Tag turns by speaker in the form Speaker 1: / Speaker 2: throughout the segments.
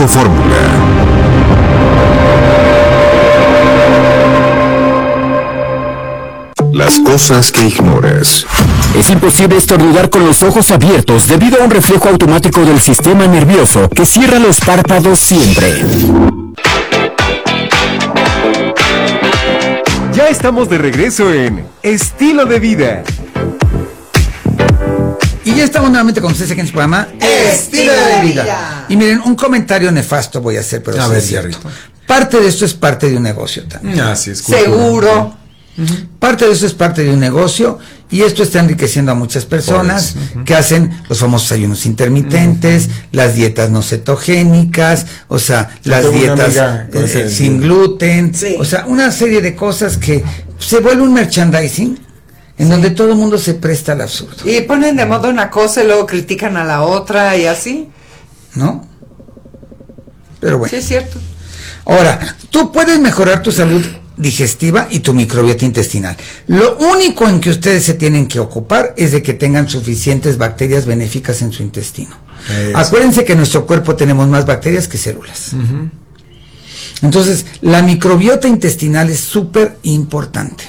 Speaker 1: Grupo Fórmula. Las cosas que ignoras.
Speaker 2: Es imposible estornudar con los ojos abiertos debido a un reflejo automático del sistema nervioso que cierra los párpados siempre.
Speaker 3: Ya estamos de regreso en Estilo de Vida.
Speaker 4: Y ya estamos nuevamente con ustedes aquí en su programa
Speaker 5: Estilo de Vida.
Speaker 4: Y miren, un comentario nefasto voy a hacer, pero sí es cierto. Parte de esto es parte de un negocio también.
Speaker 5: Así es. Seguro.
Speaker 4: Parte de eso es parte de un negocio y esto está enriqueciendo a muchas personas que hacen los famosos ayunos intermitentes, las dietas no cetogénicas, o sea, las dietas sin gluten, o sea, una serie de cosas que se vuelve un merchandising en donde todo el mundo se presta al absurdo.
Speaker 5: Y ponen de moda una cosa y luego critican a la otra y así.
Speaker 4: ¿No? Pero bueno.
Speaker 5: Sí, es cierto.
Speaker 4: Ahora, tú puedes mejorar tu salud digestiva y tu microbiota intestinal. Lo único en que ustedes se tienen que ocupar es de que tengan suficientes bacterias benéficas en su intestino. Acuérdense que en nuestro cuerpo tenemos más bacterias que células. Entonces, la microbiota intestinal es súper importante.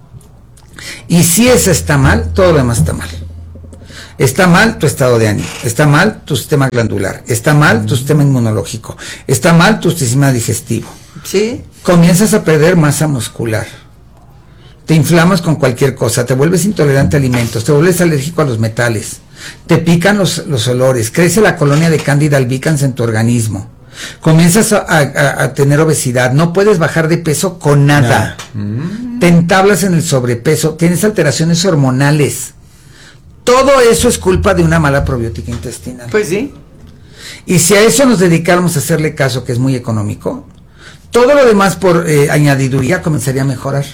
Speaker 4: Y si esa está mal, todo lo demás está mal. Está mal tu estado de ánimo, está mal tu sistema glandular, está mal tu sistema inmunológico, está mal tu sistema digestivo.
Speaker 5: Sí.
Speaker 4: Comienzas a perder masa muscular, te inflamas con cualquier cosa, te vuelves intolerante a alimentos, te vuelves alérgico a los metales, te pican los olores, crece la colonia de Candida albicans en tu organismo, comienzas a tener obesidad, no puedes bajar de peso con nada, te entablas en el sobrepeso, tienes alteraciones hormonales. Todo eso es culpa de una mala probiótica intestinal.
Speaker 5: Pues sí.
Speaker 4: Y si a eso nos dedicáramos a hacerle caso, que es muy económico, todo lo demás por añadiduría comenzaría a mejorar.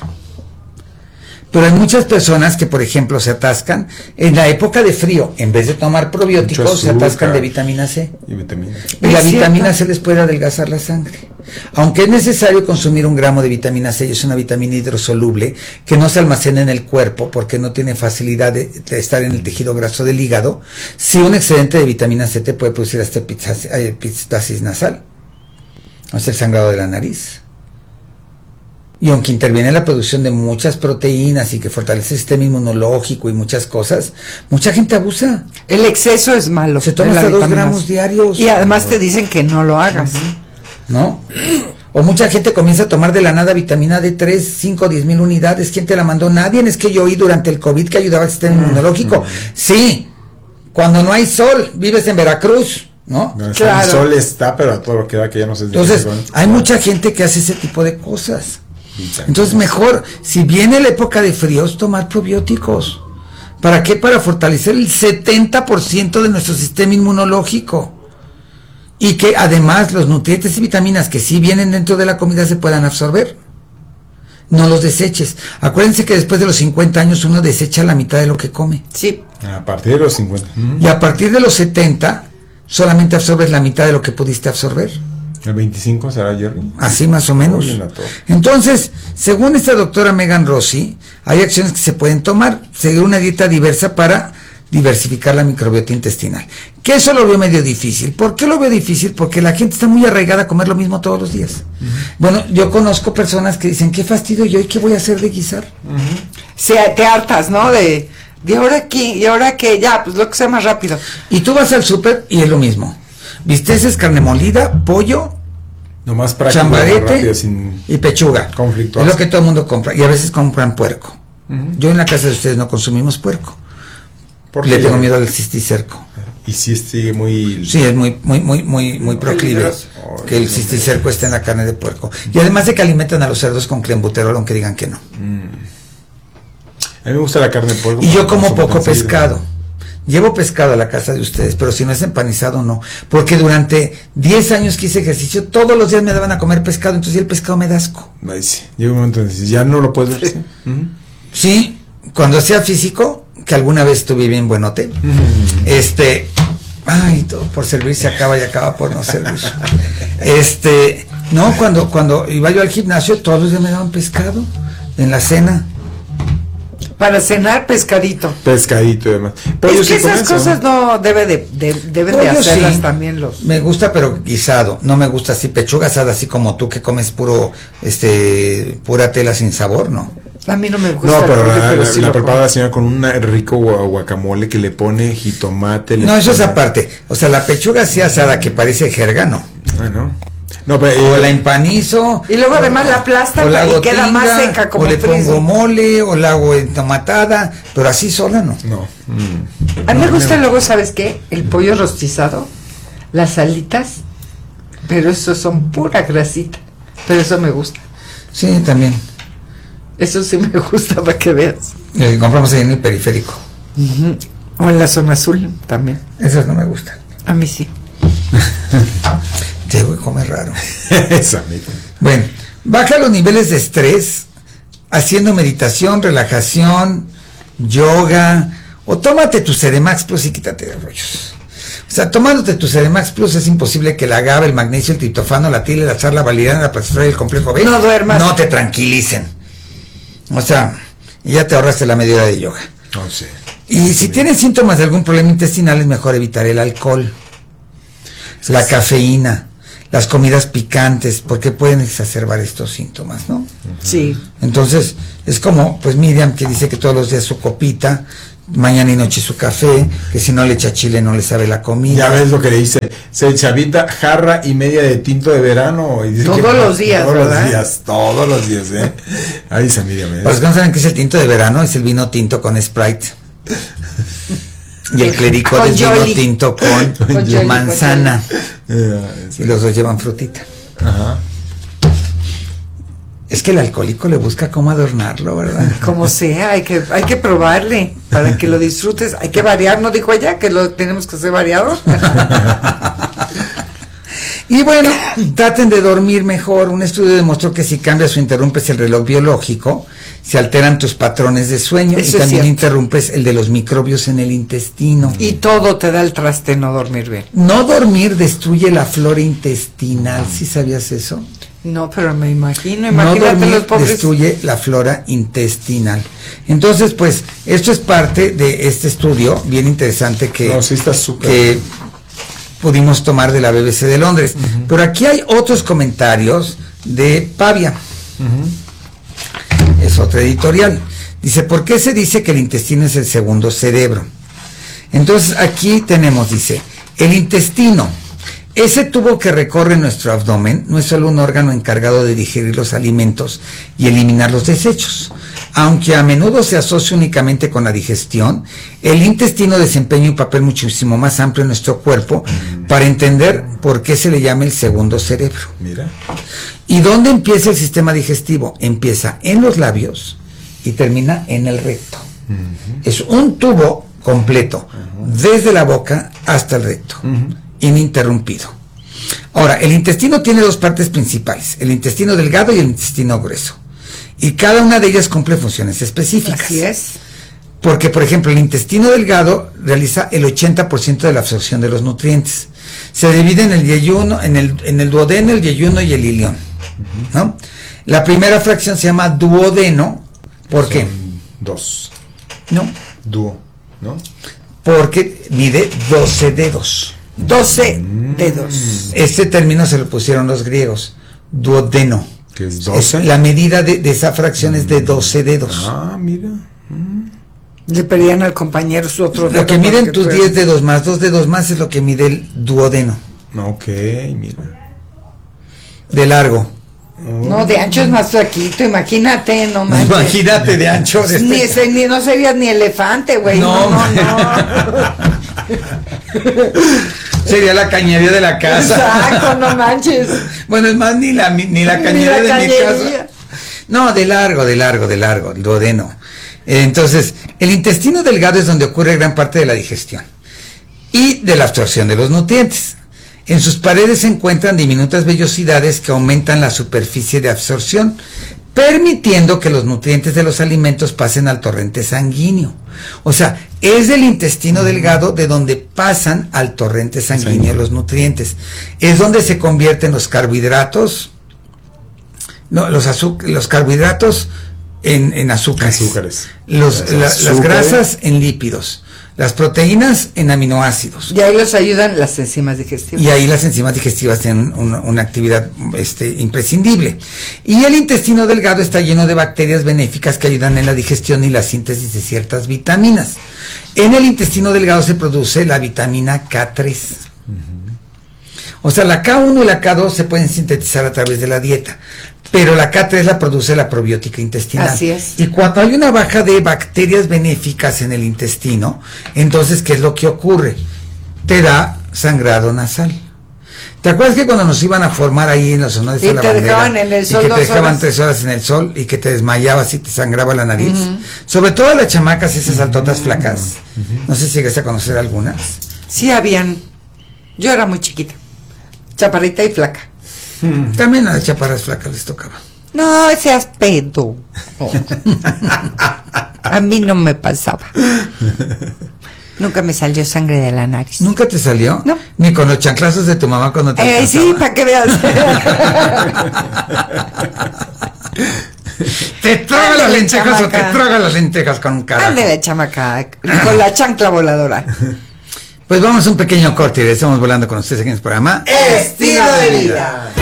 Speaker 4: Pero hay muchas personas que, por ejemplo, se atascan en la época de frío, en vez de tomar probióticos, se atascan de vitamina C.
Speaker 6: Y vitamina.
Speaker 4: Y la vitamina C les puede adelgazar la sangre. Aunque es necesario consumir 1 gramo de vitamina C, y es una vitamina hidrosoluble que no se almacena en el cuerpo porque no tiene facilidad de estar en el tejido graso del hígado, si un excedente de vitamina C te puede producir hasta epistaxis nasal, o sea, el sangrado de la nariz. Y aunque interviene en la producción de muchas proteínas y que fortalece el sistema inmunológico y muchas cosas, mucha gente abusa.
Speaker 5: El exceso es malo.
Speaker 4: Se toma hasta 2 gramos diarios.
Speaker 5: Y además te dicen que no lo hagas.
Speaker 4: ¿No? O mucha gente comienza a tomar de la nada vitamina D3, 5, 10 mil unidades. ¿Quién te la mandó? Nadie. Es que yo oí durante el COVID que ayudaba al sistema inmunológico. Sí, cuando no hay sol, vives en Veracruz, ¿no?
Speaker 6: Claro. El sol está, pero a todo lo que da que ya no se...
Speaker 4: Entonces, hay mucha gente que hace ese tipo de cosas. Entonces mejor, si viene la época de fríos, tomar probióticos. ¿Para qué? Para fortalecer el 70% de nuestro sistema inmunológico. Y que además los nutrientes y vitaminas que sí vienen dentro de la comida se puedan absorber. No los deseches. Acuérdense que después de los 50 años uno desecha la mitad de lo que come.
Speaker 5: Sí.
Speaker 6: A partir de los 50.
Speaker 4: Y a partir de los 70 solamente absorbes la mitad de lo que pudiste absorber.
Speaker 6: El 25 será Jerry.
Speaker 4: Así más o menos. Entonces, según esta doctora Megan Rossi, hay acciones que se pueden tomar, seguir una dieta diversa para diversificar la microbiota intestinal. Que eso lo veo medio difícil. ¿Por qué lo veo difícil? Porque la gente está muy arraigada a comer lo mismo todos los días. Bueno, yo conozco personas que dicen, qué fastidio yo, ¿y qué voy a hacer de guisar?
Speaker 5: Sí, te hartas, ¿no? De ahora qué, y ahora qué, ya, pues lo que sea más rápido.
Speaker 4: Y tú vas al súper y es lo mismo. Bisteces, carne molida, pollo,
Speaker 6: nomás práctico,
Speaker 4: chambarete
Speaker 6: rápido, sin
Speaker 4: y pechuga.
Speaker 6: Conflictos.
Speaker 4: Es lo que todo el mundo compra. Y a veces compran puerco. Yo en la casa de ustedes no consumimos puerco. Le tengo miedo al cisticerco.
Speaker 6: Y sí sigue muy...
Speaker 4: Sí, es muy proclive que el cisticerco esté en la carne de puerco. Y además de que alimentan a los cerdos con clenbuterol, aunque digan que no.
Speaker 6: A mí me gusta la carne de puerco.
Speaker 4: Y yo como poco pescado. Llevo pescado a la casa de ustedes, pero si no es empanizado, no. Porque durante 10 años que hice ejercicio, todos los días me daban a comer pescado, entonces el pescado me da asco.
Speaker 6: Ay, sí. Llega un momento en que ya no lo puedes ver.
Speaker 4: Sí, cuando hacía físico, que alguna vez estuve bien buenote, ay, todo por servir se acaba y acaba por no servir. No, cuando iba yo al gimnasio, todos los días me daban pescado en la cena.
Speaker 5: Para cenar, pescadito.
Speaker 6: Pescadito y demás. Pollo
Speaker 5: Es que
Speaker 6: sí con
Speaker 5: esas
Speaker 6: eso,
Speaker 5: cosas no deben de
Speaker 4: Pollo
Speaker 5: hacerlas
Speaker 4: sí.
Speaker 5: también los.
Speaker 4: Me gusta, pero guisado. No me gusta así pechuga asada, así como tú que comes pura tela sin sabor, ¿no?
Speaker 5: A mí no me gusta.
Speaker 6: No, pero
Speaker 5: el pollo,
Speaker 6: la,
Speaker 5: sí
Speaker 6: la
Speaker 5: lo
Speaker 6: prepara
Speaker 5: como.
Speaker 6: la señora con un rico guacamole que le pone jitomate.
Speaker 4: No, eso es aparte. O sea, la pechuga así asada que parece jerga, no.
Speaker 6: Bueno. No, pero
Speaker 4: O la empanizo.
Speaker 5: Y luego además la aplastan
Speaker 4: o la hago
Speaker 5: y queda más
Speaker 4: tinga,
Speaker 5: seca como
Speaker 4: o le
Speaker 5: frisbee.
Speaker 4: pongo mole, o la hago entomatada, pero así sola no.
Speaker 6: no.
Speaker 5: A mí me gusta luego, ¿sabes qué? El pollo rostizado, las alitas, pero eso son pura grasita. Pero eso me gusta.
Speaker 4: Sí, también.
Speaker 5: Eso sí me gusta para que veas.
Speaker 4: Compramos ahí en el periférico.
Speaker 5: O en la zona azul también.
Speaker 4: Esas no me gustan.
Speaker 5: A mí sí.
Speaker 4: Te voy a comer raro.
Speaker 6: Esa, mira.
Speaker 4: Bueno, baja los niveles de estrés haciendo meditación, relajación, yoga, o tómate tu Sedemax Plus y quítate de rollos. O sea, tomándote tu Sedemax Plus es imposible que la GABA, el magnesio, el triptofano, la tila, la charla, valeriana, la plastiferol y el complejo B
Speaker 5: No duermas.
Speaker 4: no te tranquilicen. O sea, ya te ahorraste la media hora de yoga.
Speaker 6: No sé.
Speaker 4: Y si tienes síntomas de algún problema intestinal, es mejor evitar el alcohol, la cafeína, las comidas picantes, porque pueden exacerbar estos síntomas, ¿no?
Speaker 5: Sí.
Speaker 4: Entonces, es como, pues Miriam, que dice que todos los días su copita, mañana y noche su café, que si no le echa chile no le sabe la comida.
Speaker 6: Ya ves lo que le dice. Se chavita jarra y media de tinto de verano. Y dice
Speaker 5: Todos
Speaker 6: que
Speaker 5: los días,
Speaker 6: todos
Speaker 5: ¿verdad?
Speaker 6: Todos los días, Ahí dice Miriam.
Speaker 4: Para los que no saben qué es el tinto de verano, es el vino tinto con Sprite. Y el clericot
Speaker 5: Con
Speaker 4: es vino
Speaker 5: Jolly.
Speaker 4: tinto con
Speaker 5: Jolly,
Speaker 4: manzana.
Speaker 6: Sí.
Speaker 4: Y los dos llevan frutita.
Speaker 6: Ajá.
Speaker 4: Es que el alcohólico le busca cómo adornarlo, ¿verdad?
Speaker 5: Como sea, hay que probarle para que lo disfrutes. Hay que variar, ¿no dijo ella? Que lo tenemos que hacer variado.
Speaker 4: Y bueno, traten de dormir mejor. Un estudio demostró que si cambias o interrumpes el reloj biológico, se alteran tus patrones de sueño
Speaker 5: Eso
Speaker 4: y
Speaker 5: es
Speaker 4: también
Speaker 5: cierto.
Speaker 4: interrumpes el de los microbios en el intestino.
Speaker 5: Y todo te da el traste no dormir bien.
Speaker 4: No dormir destruye la flora intestinal. ¿Sí sabías eso?
Speaker 5: No, pero me imagino,
Speaker 4: No
Speaker 5: imagínate
Speaker 4: dormir
Speaker 5: los pobres.
Speaker 4: destruye la flora intestinal. Entonces, pues, esto es parte de este estudio bien interesante que,
Speaker 6: No, sí está súper.
Speaker 4: que pudimos tomar de la BBC de Londres. Pero aquí hay otros comentarios de Pavia. Es otra editorial. Dice, ¿por qué se dice que el intestino es el segundo cerebro? Entonces, aquí tenemos, dice, el intestino. Ese tubo que recorre nuestro abdomen no es solo un órgano encargado de digerir los alimentos y eliminar los desechos. Aunque a menudo se asocia únicamente con la digestión, el intestino desempeña un papel muchísimo más amplio en nuestro cuerpo para entender por qué se le llama el segundo cerebro.
Speaker 6: Mira.
Speaker 4: ¿Y dónde empieza el sistema digestivo? Empieza en los labios y termina en el recto. Es un tubo completo, desde la boca hasta el recto, ininterrumpido. Ahora, el intestino tiene dos partes principales, el intestino delgado y el intestino grueso. Y cada una de ellas cumple funciones específicas.
Speaker 5: Así es.
Speaker 4: Porque, por ejemplo, el intestino delgado realiza el 80% de la absorción de los nutrientes. Se divide en el yeyuno, en el duodeno, el yeyuno y el ilión, ¿no? La primera fracción se llama duodeno. ¿Por qué?
Speaker 6: Dos.
Speaker 4: No,
Speaker 6: Dúo, ¿no?
Speaker 4: porque mide 12 dedos.
Speaker 5: 12 dedos.
Speaker 4: Este término se lo pusieron los griegos, duodeno.
Speaker 6: Que es 12.
Speaker 4: La medida de esa fracción es de 12 dedos.
Speaker 6: Ah, mira.
Speaker 5: Le pedían al compañero su otro
Speaker 4: Lo
Speaker 5: dedo
Speaker 4: que
Speaker 5: para
Speaker 4: miden tus
Speaker 5: tú-
Speaker 4: 10 dedos más 2 dedos más es lo que mide el duodeno,
Speaker 6: Ok, mira.
Speaker 4: de largo.
Speaker 5: No, de ancho es más flaquito, imagínate, no manches.
Speaker 4: Imagínate de ancho. De
Speaker 5: Ni no serías ni elefante, güey.
Speaker 4: No,
Speaker 5: No.
Speaker 4: Sería la cañería de la casa.
Speaker 5: Exacto, no manches.
Speaker 4: Bueno, es más, ni la cañería de mi
Speaker 5: cañería.
Speaker 4: casa. No, de largo, el duodeno. Entonces, el intestino delgado es donde ocurre gran parte de la digestión y de la absorción de los nutrientes. En sus paredes se encuentran diminutas vellosidades que aumentan la superficie de absorción, permitiendo que los nutrientes de los alimentos pasen al torrente sanguíneo. O sea, es del intestino delgado de donde pasan al torrente sanguíneo los nutrientes. Es donde se convierten los carbohidratos, no, los carbohidratos en azúcares.
Speaker 6: Azúcares.
Speaker 4: Las grasas en lípidos. Las proteínas en aminoácidos.
Speaker 5: Y ahí los ayudan las enzimas digestivas.
Speaker 4: Y ahí las enzimas digestivas tienen una actividad imprescindible. Y el intestino delgado está lleno de bacterias benéficas que ayudan en la digestión y la síntesis de ciertas vitaminas. En el intestino delgado se produce la vitamina K3. O sea, la K1 y la K2 se pueden sintetizar a través de la dieta, pero la K3 la produce la probiótica intestinal.
Speaker 5: Así es.
Speaker 4: Y cuando hay una baja de bacterias benéficas en el intestino, entonces, ¿qué es lo que ocurre? Te da sangrado nasal. ¿Te acuerdas que cuando nos iban a formar ahí en la zona de la
Speaker 5: te dejaban en el sol
Speaker 4: y que te
Speaker 5: 2
Speaker 4: dejaban
Speaker 5: horas?
Speaker 4: 3 horas en el sol y que te desmayabas y te sangraba la nariz? Sobre todo las chamacas, esas altotas flacas. No sé si llegas a conocer algunas.
Speaker 5: Sí habían. Yo era muy chiquita. Chaparrita y flaca.
Speaker 4: También a las chaparras flacas les tocaba.
Speaker 5: No, seas pedo. A mí no me pasaba. Nunca me salió sangre de la nariz.
Speaker 4: ¿Nunca te salió?
Speaker 5: No.
Speaker 4: Ni con los chanclazos de tu mamá cuando te
Speaker 5: Sí,
Speaker 4: alcanzaba.
Speaker 5: para que veas.
Speaker 4: Te traga las
Speaker 5: Ándale,
Speaker 4: lentejas o te
Speaker 5: chamaca.
Speaker 4: traga las lentejas con un carajo.
Speaker 5: Ándale, chamaca. Con la chancla voladora.
Speaker 4: Pues vamos a un pequeño corte y estamos volando con ustedes aquí en el programa
Speaker 5: Estilo de vida.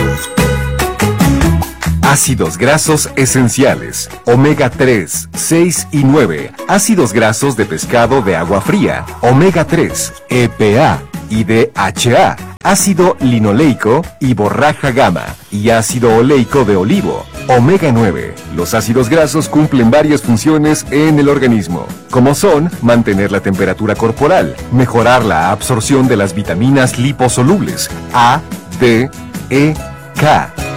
Speaker 3: Ácidos grasos esenciales, omega 3, 6 y 9, ácidos grasos de pescado de agua fría, omega 3, EPA y DHA, ácido linoleico y borraja gamma y ácido oleico de olivo, omega 9. Los ácidos grasos cumplen varias funciones en el organismo, como son mantener la temperatura corporal, mejorar la absorción de las vitaminas liposolubles A, D, E, K,